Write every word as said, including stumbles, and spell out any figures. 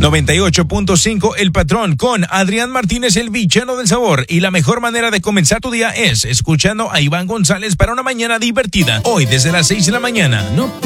noventa y ocho punto cinco El Patrón con Adrián Martínez, el bichano del sabor. Y la mejor manera de comenzar tu día es escuchando a Iván González para una mañana divertida. Hoy desde las seis de la mañana. No